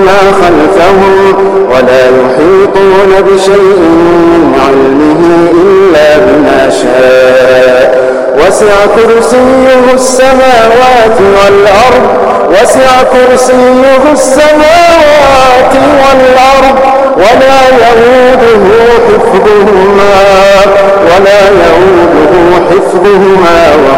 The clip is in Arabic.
ما خلفهم ولا يحيطون بشيء من علمه إلا بما شاء وسع كرسيه السماوات والأرض ولا يؤوده حفظهما